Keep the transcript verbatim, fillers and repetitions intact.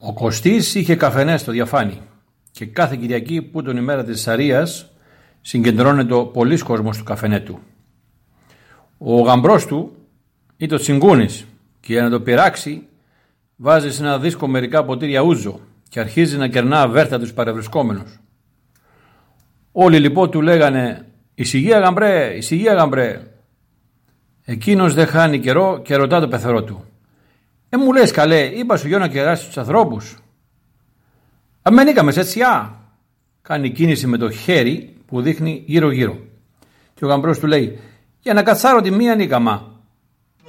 Ο Κωστής είχε καφενέ στο Διαφάνι και κάθε Κυριακή που τον ημέρα της Σαρίας συγκεντρώνεται ο πολύς κόσμος του καφενέ του. Ο γαμπρός του ήταν ο Τσιγκούνης και για να το πειράξει βάζει σε ένα δίσκο μερικά ποτήρια ούζο και αρχίζει να κερνά αβέρτα τους παρευρισκόμενους. Όλοι λοιπόν του λέγανε «Ησυχία γαμπρέ, ησυχία γαμπρέ». Εκείνος δεν χάνει καιρό και ρωτά το πεθερό του «Ε μου λες καλέ, είπα σου γιο να κεράσεις τους ανθρώπους». «Αμέν είχαμε έτσι α». Κάνει κίνηση με το χέρι που δείχνει γύρω γύρω. Και ο γαμπρός του λέει «Για να κατσάρω τη μία νίκαμα,